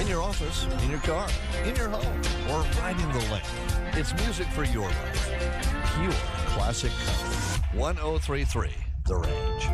in your office, in your car, in your home, or riding the lane. It's music for your life. Pure classic country. 1033 The Range.